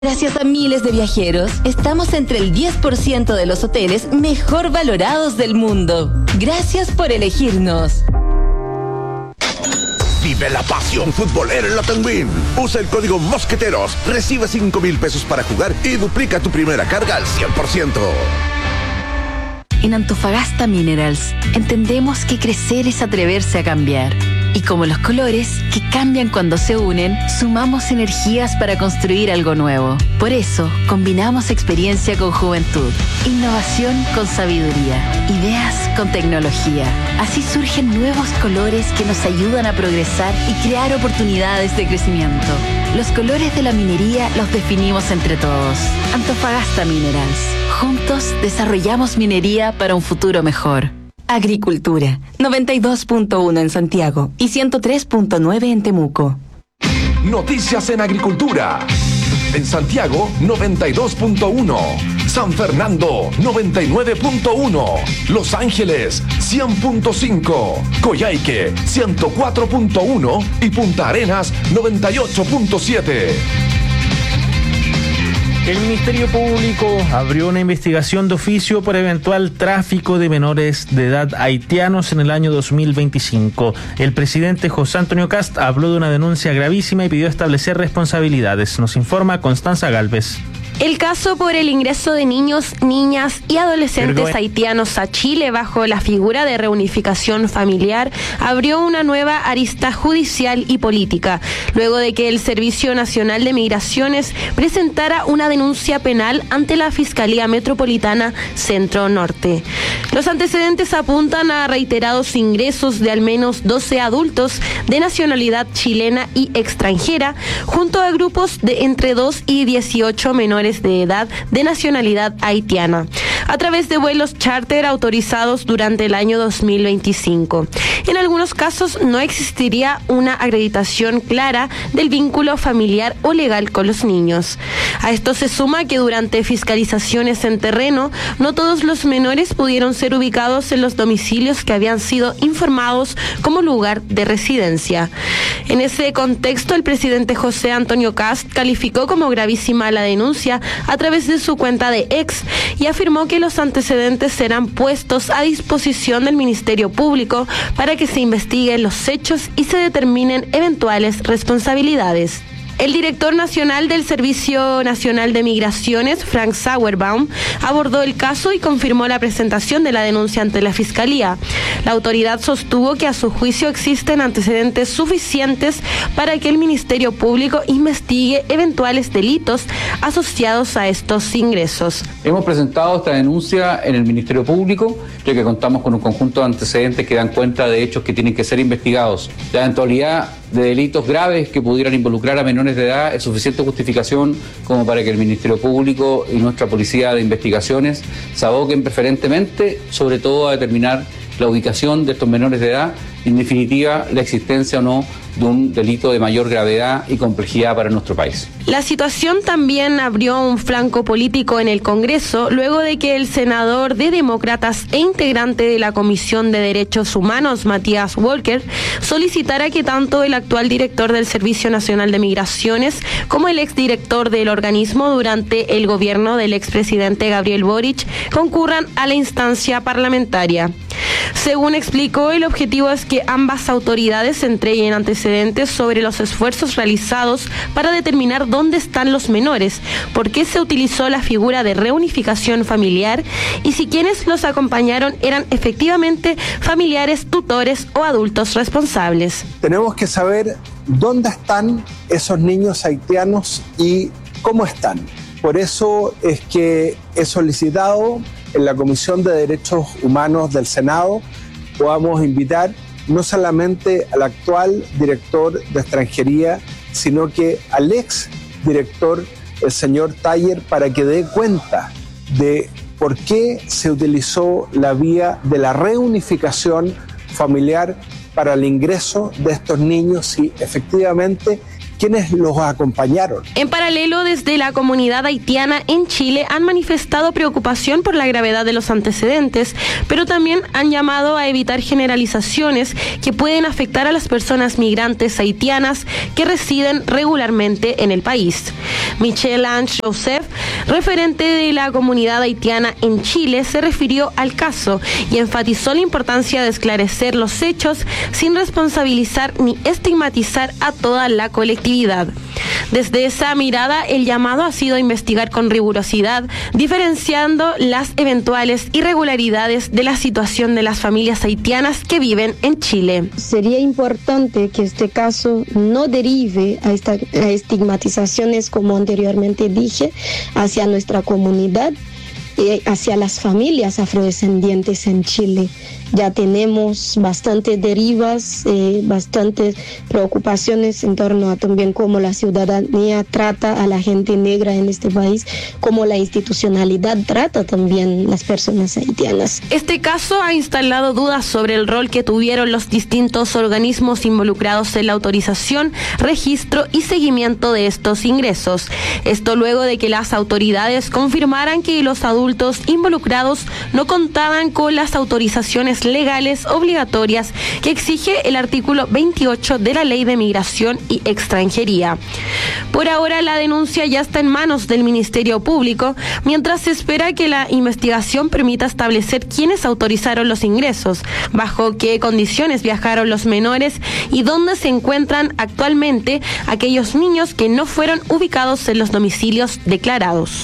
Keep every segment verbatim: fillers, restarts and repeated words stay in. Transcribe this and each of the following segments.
Gracias a miles de viajeros, estamos entre el diez por ciento de los hoteles mejor valorados del mundo. Gracias por elegirnos. Vive la pasión futbolera en la Penguin. Usa el código Mosqueteros, recibe cinco mil pesos para jugar y duplica tu primera carga al cien por ciento. En Antofagasta Minerals, entendemos que crecer es atreverse a cambiar. Y como los colores, que cambian cuando se unen, sumamos energías para construir algo nuevo. Por eso, combinamos experiencia con juventud, innovación con sabiduría, ideas con tecnología. Así surgen nuevos colores que nos ayudan a progresar y crear oportunidades de crecimiento. Los colores de la minería los definimos entre todos. Antofagasta Minerals. Juntos desarrollamos minería para un futuro mejor. Agricultura, noventa y dos punto uno en Santiago y ciento tres punto nueve en Temuco. Noticias en agricultura. En Santiago, noventa y dos punto uno. San Fernando, noventa y nueve punto uno. Los Ángeles, cien punto cinco. Coyhaique, ciento cuatro punto uno. Y Punta Arenas, noventa y ocho punto siete. El Ministerio Público abrió una investigación de oficio por eventual tráfico de menores de edad haitianos en el año dos mil veinticinco. El presidente José Antonio Kast habló de una denuncia gravísima y pidió establecer responsabilidades. Nos informa Constanza Galvez. El caso por el ingreso de niños, niñas y adolescentes Perdón. haitianos a Chile bajo la figura de reunificación familiar abrió una nueva arista judicial y política, luego de que el Servicio Nacional de Migraciones presentara una denuncia penal ante la Fiscalía Metropolitana Centro Norte. Los antecedentes apuntan a reiterados ingresos de al menos doce adultos de nacionalidad chilena y extranjera, junto a grupos de entre dos y dieciocho menores de edad de nacionalidad haitiana, a través de vuelos charter autorizados durante el año dos mil veinticinco. En algunos casos no existiría una acreditación clara del vínculo familiar o legal con los niños. A esto se suma que durante fiscalizaciones en terreno, no todos los menores pudieron ser ubicados en los domicilios que habían sido informados como lugar de residencia. En ese contexto, el presidente José Antonio Kast calificó como gravísima la denuncia a través de su cuenta de X y afirmó que los antecedentes serán puestos a disposición del Ministerio Público para que se investiguen los hechos y se determinen eventuales responsabilidades. El director nacional del Servicio Nacional de Migraciones, Frank Sauerbaum, abordó el caso y confirmó la presentación de la denuncia ante la Fiscalía. La autoridad sostuvo que a su juicio existen antecedentes suficientes para que el Ministerio Público investigue eventuales delitos asociados a estos ingresos. Hemos presentado esta denuncia en el Ministerio Público, ya que contamos con un conjunto de antecedentes que dan cuenta de hechos que tienen que ser investigados. La eventualidad de delitos graves que pudieran involucrar a menores de edad es suficiente justificación como para que el Ministerio Público y nuestra Policía de Investigaciones se aboquen preferentemente, sobre todo a determinar la ubicación de estos menores de edad y, en definitiva, la existencia o no de un delito de mayor gravedad y complejidad para nuestro país. La situación también abrió un flanco político en el Congreso luego de que el senador de Demócratas e integrante de la Comisión de Derechos Humanos, Matías Walker, solicitara que tanto el actual director del Servicio Nacional de Migraciones como el exdirector del organismo durante el gobierno del expresidente Gabriel Boric concurran a la instancia parlamentaria. Según explicó, el objetivo es que ambas autoridades entreguen antecedentes sobre los esfuerzos realizados para determinar dónde están los menores, por qué se utilizó la figura de reunificación familiar y si quienes los acompañaron eran efectivamente familiares, tutores o adultos responsables. Tenemos que saber dónde están esos niños haitianos y cómo están. Por eso es que he solicitado en la Comisión de Derechos Humanos del Senado podamos invitar no solamente al actual director de extranjería, sino que al ex director, el señor Taller, para que dé cuenta de por qué se utilizó la vía de la reunificación familiar para el ingreso de estos niños, si efectivamente quienes los acompañaron. En paralelo, desde la comunidad haitiana en Chile han manifestado preocupación por la gravedad de los antecedentes, pero también han llamado a evitar generalizaciones que pueden afectar a las personas migrantes haitianas que residen regularmente en el país. Michelle Ange Joseph, referente de la comunidad haitiana en Chile, se refirió al caso y enfatizó la importancia de esclarecer los hechos sin responsabilizar ni estigmatizar a toda la colectividad. Desde esa mirada, el llamado ha sido a investigar con rigurosidad, diferenciando las eventuales irregularidades de la situación de las familias haitianas que viven en Chile. Sería importante que este caso no derive a, esta, a estigmatizaciones, como anteriormente dije, hacia nuestra comunidad y hacia las familias afrodescendientes en Chile. Ya tenemos bastantes derivas, eh, bastantes preocupaciones en torno a también cómo la ciudadanía trata a la gente negra en este país, cómo la institucionalidad trata también las personas haitianas. Este caso ha instalado dudas sobre el rol que tuvieron los distintos organismos involucrados en la autorización, registro y seguimiento de estos ingresos. Esto luego de que las autoridades confirmaran que los adultos involucrados no contaban con las autorizaciones legales obligatorias que exige el artículo veintiocho de la Ley de Migración y Extranjería. Por ahora, la denuncia ya está en manos del Ministerio Público, mientras se espera que la investigación permita establecer quiénes autorizaron los ingresos, bajo qué condiciones viajaron los menores y dónde se encuentran actualmente aquellos niños que no fueron ubicados en los domicilios declarados.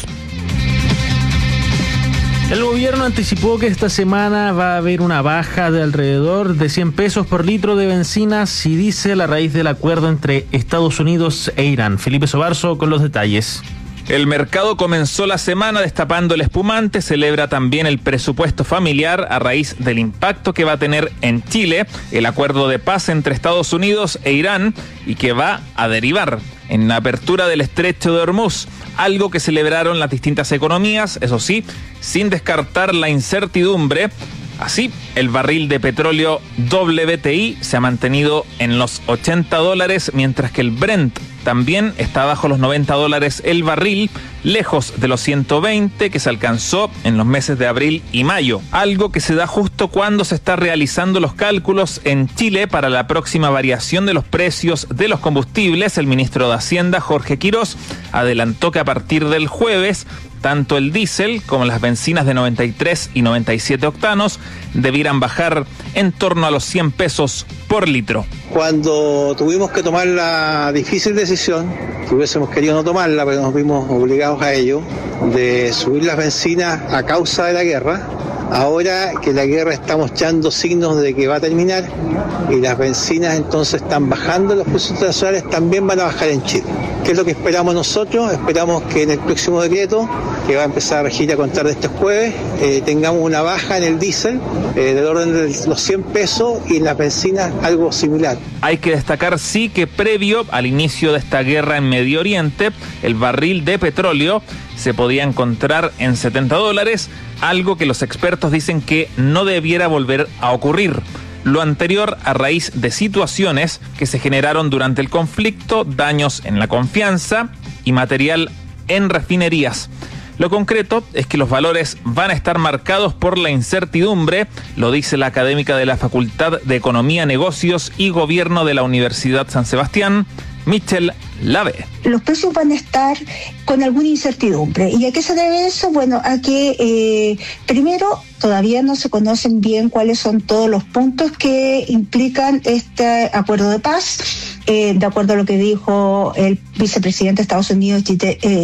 El gobierno anticipó que esta semana va a haber una baja de alrededor de cien pesos por litro de bencinas y diésel a raíz del acuerdo entre Estados Unidos e Irán. Felipe Sobarzo con los detalles. El mercado comenzó la semana destapando el espumante, celebra también el presupuesto familiar a raíz del impacto que va a tener en Chile el acuerdo de paz entre Estados Unidos e Irán y que va a derivar en la apertura del estrecho de Hormuz, algo que celebraron las distintas economías, eso sí, sin descartar la incertidumbre. Así, el barril de petróleo W T I se ha mantenido en los ochenta dólares, mientras que el Brent también está bajo los noventa dólares el barril, lejos de los ciento veinte que se alcanzó en los meses de abril y mayo. Algo que se da justo cuando se está realizando los cálculos en Chile para la próxima variación de los precios de los combustibles. El ministro de Hacienda, Jorge Quirós, adelantó que a partir del jueves tanto el diésel como las bencinas de noventa y tres y noventa y siete octanos debieran bajar en torno a los cien pesos por litro. Cuando tuvimos que tomar la difícil decisión, que hubiésemos querido no tomarla, pero nos vimos obligados a ello, de subir las bencinas a causa de la guerra, ahora que la guerra está mostrando signos de que va a terminar y las bencinas entonces están bajando, los precios internacionales también van a bajar en Chile. ¿Qué es lo que esperamos nosotros? Esperamos que en el próximo decreto, que va a empezar a regir a contar de este jueves, eh, tengamos una baja en el diésel eh, del orden de los cien pesos y en las bencinas algo similar. Hay que destacar, sí, que previo al inicio de esta guerra en Medio Oriente, el barril de petróleo se podía encontrar en setenta dólares, algo que los expertos dicen que no debiera volver a ocurrir. Lo anterior a raíz de situaciones que se generaron durante el conflicto, daños en la confianza y material en refinerías. Lo concreto es que los valores van a estar marcados por la incertidumbre, lo dice la académica de la Facultad de Economía, Negocios y Gobierno de la Universidad San Sebastián, Michelle Lave. Los precios van a estar con alguna incertidumbre. ¿Y a qué se debe eso? Bueno, a que eh, primero todavía no se conocen bien cuáles son todos los puntos que implican este acuerdo de paz. Eh, de acuerdo a lo que dijo el vicepresidente de Estados Unidos, J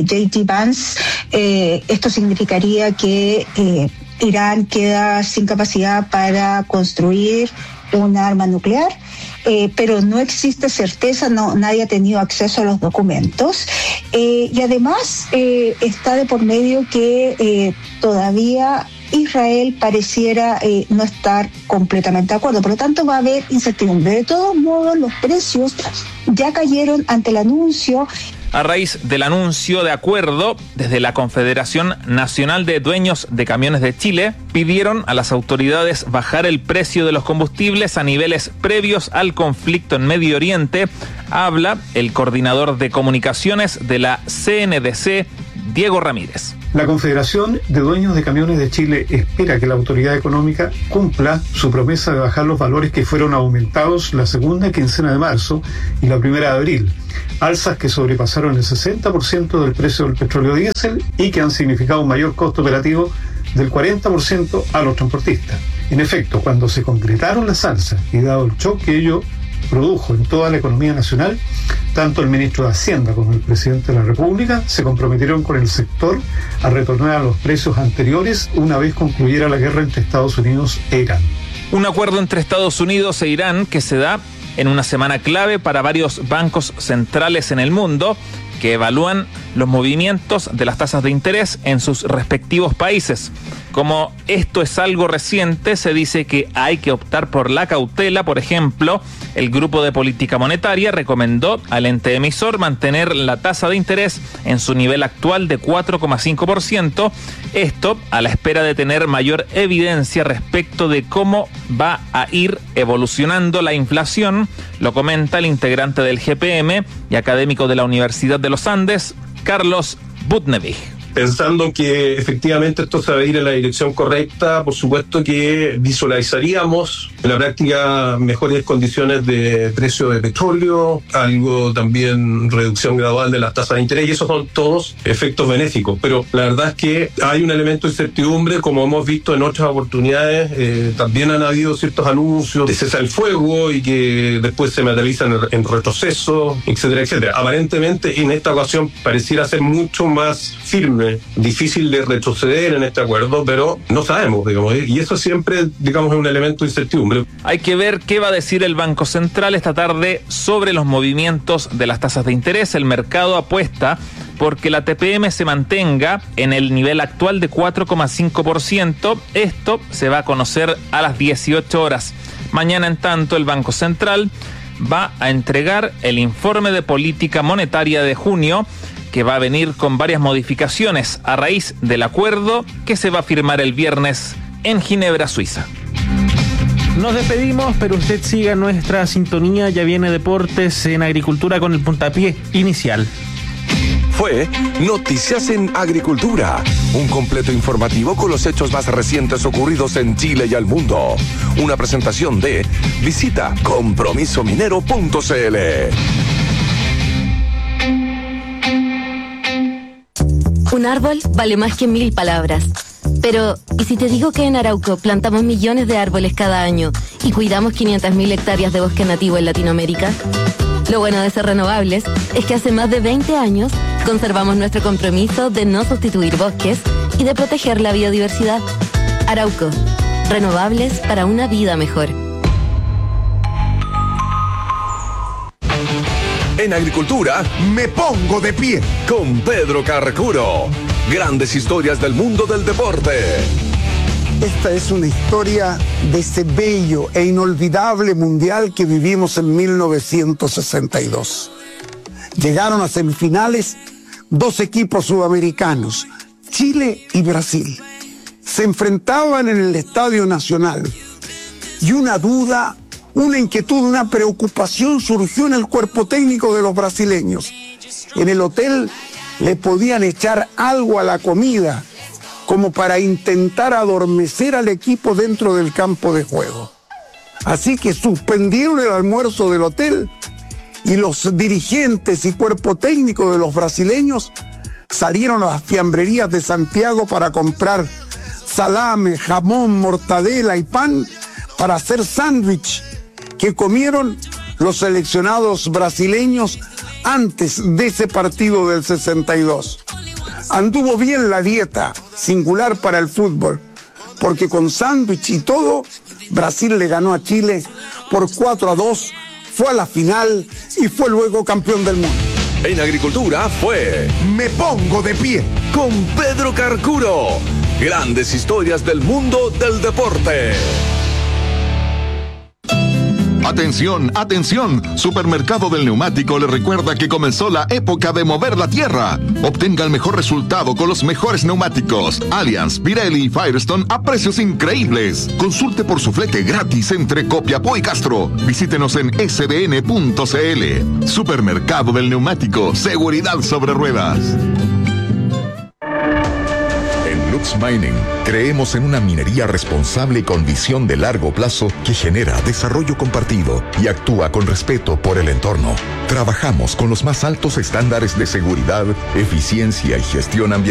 D Vance, eh, esto significaría que eh, Irán queda sin capacidad para construir un arma nuclear, eh, pero no existe certeza, no, nadie ha tenido acceso a los documentos. Eh, y además eh, está de por medio que eh, todavía Israel pareciera eh, no estar completamente de acuerdo. Por lo tanto, va a haber incertidumbre. De todos modos, los precios ya cayeron ante el anuncio A raíz del anuncio de acuerdo, desde la Confederación Nacional de Dueños de Camiones de Chile, pidieron a las autoridades bajar el precio de los combustibles a niveles previos al conflicto en Medio Oriente. Habla el coordinador de comunicaciones de la C N D C, Diego Ramírez. La Confederación de Dueños de Camiones de Chile espera que la autoridad económica cumpla su promesa de bajar los valores que fueron aumentados la segunda quincena de marzo y la primera de abril. Alzas que sobrepasaron el sesenta por ciento del precio del petróleo diésel y que han significado un mayor costo operativo del cuarenta por ciento a los transportistas. En efecto, cuando se concretaron las alzas y dado el shock que ello produjo en toda la economía nacional, tanto el ministro de Hacienda como el presidente de la República se comprometieron con el sector a retornar a los precios anteriores una vez concluyera la guerra entre Estados Unidos e Irán. Un acuerdo entre Estados Unidos e Irán que se da en una semana clave para varios bancos centrales en el mundo que evalúan los movimientos de las tasas de interés en sus respectivos países. Como esto es algo reciente, se dice que hay que optar por la cautela. Por ejemplo, el Grupo de Política Monetaria recomendó al ente emisor mantener la tasa de interés en su nivel actual de cuatro coma cinco por ciento, esto a la espera de tener mayor evidencia respecto de cómo va a ir evolucionando la inflación, lo comenta el integrante del G P M y académico de la Universidad de los Andes, Carlos Butnevich. Pensando que efectivamente esto se va a ir en la dirección correcta, por supuesto que visualizaríamos en la práctica mejores condiciones de precio de petróleo, algo también reducción gradual de las tasas de interés, y esos son todos efectos benéficos. Pero la verdad es que hay un elemento de incertidumbre, como hemos visto en otras oportunidades. Eh, también han habido ciertos anuncios de cesar el fuego y que después se materializan en, en retroceso, etcétera, etcétera. Aparentemente en esta ocasión pareciera ser mucho más firme. Difícil de retroceder en este acuerdo, pero no sabemos, digamos, y eso siempre, digamos, es un elemento de incertidumbre. Hay que ver qué va a decir el Banco Central esta tarde sobre los movimientos de las tasas de interés. El mercado apuesta porque la T P M se mantenga en el nivel actual de cuatro coma cinco por ciento. Esto se va a conocer a las dieciocho horas. Mañana, en tanto, el Banco Central va a entregar el informe de política monetaria de junio, que va a venir con varias modificaciones a raíz del acuerdo que se va a firmar el viernes en Ginebra, Suiza. Nos despedimos, pero usted siga nuestra sintonía. Ya viene Deportes en Agricultura con el puntapié inicial. Fue Noticias en Agricultura, un completo informativo con los hechos más recientes ocurridos en Chile y al mundo. Una presentación de Visita compromiso minero punto c l. Un árbol vale más que mil palabras. Pero, ¿y si te digo que en Arauco plantamos millones de árboles cada año y cuidamos quinientas mil hectáreas de bosque nativo en Latinoamérica? Lo bueno de ser renovables es que hace más de veinte años conservamos nuestro compromiso de no sustituir bosques y de proteger la biodiversidad. Arauco, renovables para una vida mejor. En Agricultura, me pongo de pie con Pedro Carcuro. Grandes historias del mundo del deporte. Esta es una historia de ese bello e inolvidable mundial que vivimos en mil novecientos sesenta y dos. Llegaron a semifinales dos equipos sudamericanos, Chile y Brasil. Se enfrentaban en el Estadio Nacional y una duda, una inquietud, una preocupación surgió en el cuerpo técnico de los brasileños. En el hotel le podían echar algo a la comida como para intentar adormecer al equipo dentro del campo de juego. Así que suspendieron el almuerzo del hotel y los dirigentes y cuerpo técnico de los brasileños salieron a las fiambrerías de Santiago para comprar salame, jamón, mortadela y pan para hacer sándwich que comieron los seleccionados brasileños antes de ese partido del sesenta y dos. Anduvo bien la dieta, singular para el fútbol, porque con sándwich y todo, Brasil le ganó a Chile por cuatro a dos, fue a la final y fue luego campeón del mundo. En Agricultura fue Me Pongo de Pie con Pedro Carcuro. Grandes historias del mundo del deporte. Atención, atención. Supermercado del Neumático le recuerda que comenzó la época de mover la tierra. Obtenga el mejor resultado con los mejores neumáticos Allianz, Pirelli y Firestone a precios increíbles. Consulte por su flete gratis entre Copiapó y Castro. Visítenos en s b n punto c l. Supermercado del Neumático. Seguridad sobre ruedas. Lux Mining, creemos en una minería responsable y con visión de largo plazo que genera desarrollo compartido y actúa con respeto por el entorno. Trabajamos con los más altos estándares de seguridad, eficiencia y gestión ambiental.